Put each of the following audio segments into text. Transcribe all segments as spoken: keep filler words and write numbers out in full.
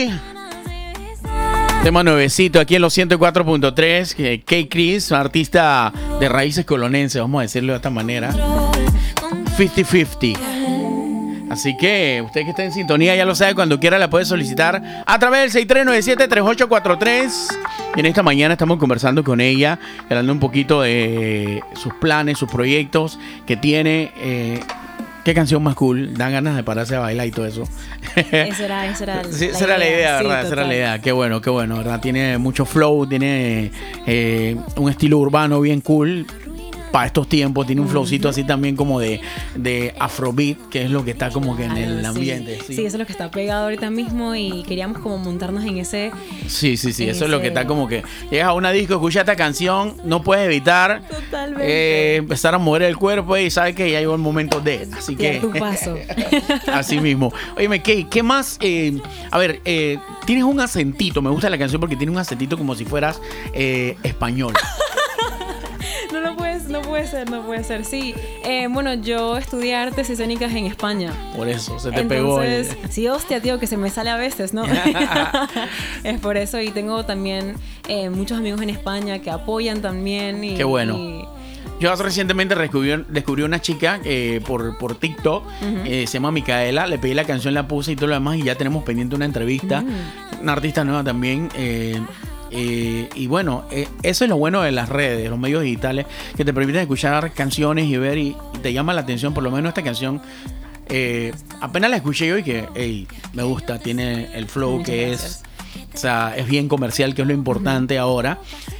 Tema nuevecito aquí en los ciento cuatro punto tres. K-Chris, artista de raíces colonenses, vamos a decirlo de esta manera. cincuenta cincuenta. Así que usted que está en sintonía ya lo sabe, cuando quiera la puede solicitar a través del seis tres nueve siete, tres ocho cuatro tres. Y en esta mañana estamos conversando con ella, hablando un poquito de sus planes, sus proyectos que tiene. Eh, ¿Qué canción más cool? Dan ganas de pararse a bailar y todo eso. Esa era, esa era, sí, la, esa era la idea, sí, ¿verdad? Esa era la idea. Qué bueno, qué bueno, ¿verdad? Tiene mucho flow, tiene eh, un estilo urbano bien cool para estos tiempos. Tiene un flowcito así también como de, de afrobeat, que es lo que está como que en el ambiente. Sí. Sí. sí, eso es lo que está pegado ahorita mismo y queríamos como montarnos en ese... Sí, sí, sí, eso ese... es lo que está como que... Llegas a una disco, escuchas esta canción, no puedes evitar eh, empezar a mover el cuerpo y sabes que ya llegó el momento de... Así que... tu paso. Así mismo. Óyeme, ¿qué, qué más? Eh, a ver, eh, tienes un acentito, me gusta la canción porque tiene un acentito como si fueras eh, español. No, no puede, no puede ser, no puede ser. Sí, eh, bueno, yo estudié artes escénicas en España. Por eso, se te Entonces, pegó. El... Sí, hostia, tío, que se me sale a veces, ¿no? Es por eso. Y tengo también eh, muchos amigos en España que apoyan también. Y, Qué bueno. Y... Yo recientemente descubrí, descubrí una chica eh, por, por TikTok, uh-huh. eh, se llama Micaela, le pedí la canción, la puse y todo lo demás, y ya tenemos pendiente una entrevista. Uh-huh. Una artista nueva también. Eh, Eh, y bueno, eh, eso es lo bueno de las redes, los medios digitales, que te permiten escuchar canciones y ver y, y te llama la atención. Por lo menos esta canción eh, apenas la escuché yo y que hey, me gusta, tiene el flow. Muchas que gracias. es o sea, es bien comercial, que es lo importante uh-huh. ahora.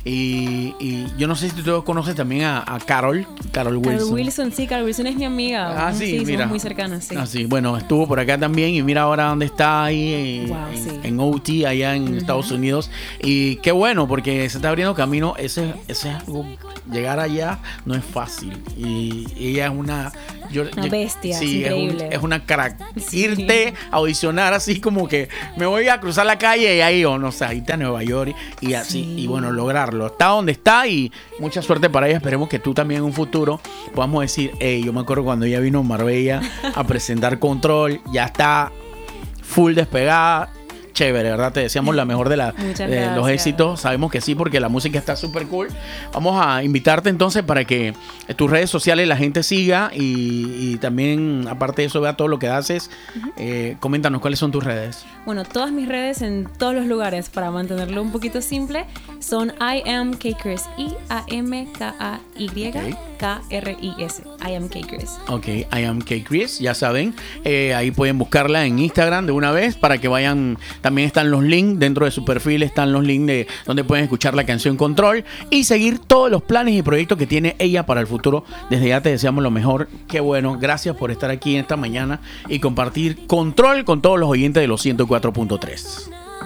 Y, y yo no sé si tú conoces también a, a Carol, Carol Wilson. Carol Wilson, sí, Carol Wilson es mi amiga. Ah, sí, sí, mira. Somos muy cercanas, sí. Ah, sí, bueno, estuvo por acá también y mira ahora dónde está ahí, wow, en, sí. en O T, allá en uh-huh. Estados Unidos. Y qué bueno, porque se está abriendo camino. Ese, ese es algo, llegar allá no es fácil. Y, y ella es una... Yo, una yo, bestia, sí, es increíble. Es, un, es una crack. Sí. Irte a audicionar así como que me voy a cruzar la calle y ahí, o no sé, irte a Nueva York y así, sí. y bueno, lograrlo. Está donde está y mucha suerte para ella. Esperemos que tú también en un futuro podamos decir, hey, yo me acuerdo cuando ella vino a Marbella a presentar Control, ya está full despegada. Chévere, ¿verdad? Te deseamos la mejor de, la, de los éxitos. Sabemos que sí, porque la música está súper cool. Vamos a invitarte entonces para que en tus redes sociales la gente siga y, y también, aparte de eso, vea todo lo que haces. Uh-huh. Eh, coméntanos cuáles son tus redes. Bueno, todas mis redes en todos los lugares, para mantenerlo un poquito simple, son I am K-Chris. I A M K A Y K R I S. I am K-Chris. Ok, I am K-Chris, ya saben. Eh, ahí pueden buscarla en Instagram de una vez para que vayan. También están los links, dentro de su perfil están los links de donde pueden escuchar la canción Control y seguir todos los planes y proyectos que tiene ella para el futuro. Desde ya te deseamos lo mejor. Qué bueno, gracias por estar aquí esta mañana y compartir Control con todos los oyentes de los ciento cuatro punto tres.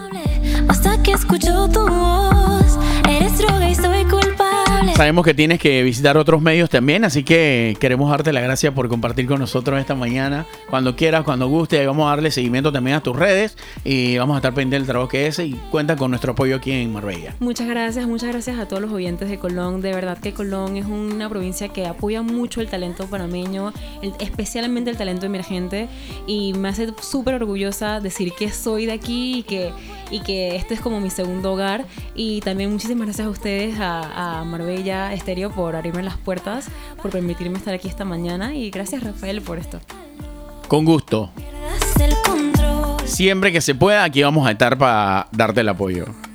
Hasta que escucho tu voz, eres droga y soy culpable. Sabemos que tienes que visitar otros medios también, así que queremos darte las gracias por compartir con nosotros esta mañana. Cuando quieras, cuando guste, vamos a darle seguimiento también a tus redes y vamos a estar pendientes del trabajo que es y cuenta con nuestro apoyo aquí en Marbella. Muchas gracias, muchas gracias a todos los oyentes de Colón. De verdad que Colón es una provincia que apoya mucho el talento panameño, el, especialmente el talento emergente, y me hace súper orgullosa decir que soy de aquí y que, y que este es como mi segundo hogar. Y también muchísimas gracias a ustedes, a, a Marbella Estéreo, por abrirme las puertas, por permitirme estar aquí esta mañana, y gracias, Rafael, por esto. Con gusto. Siempre que se pueda, aquí vamos a estar para darte el apoyo.